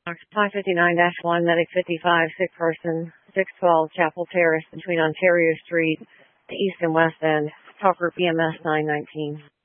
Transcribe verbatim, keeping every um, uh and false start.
five fifty-nine dash one, Medic fifty-five, sick person, six twelve Chapel Terrace between Ontario Street, the east and west end. Talk group E M S nine nineteen.